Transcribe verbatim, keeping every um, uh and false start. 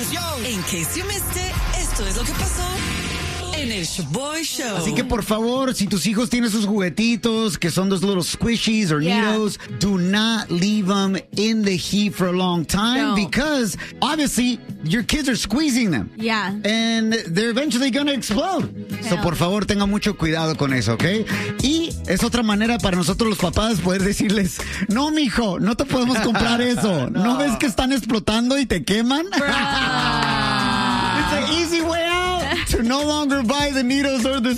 In case you missed it, esto es lo que pasó en el Shaboy Show. Así que por favor, si tus hijos tienen sus juguetitos que son those little squishies or Yeah. needles, do not leave them in the heat for a long time No. because obviously your kids are squeezing them. Yeah. And they're eventually going to explode. So Hell. por favor, tenga mucho cuidado con eso, ¿ok? Y es otra manera para nosotros los papás poder decirles, no, mijo, no te podemos comprar eso. ¿No, ves que están explotando y te queman? It's an easy way out to no longer buy the needles or the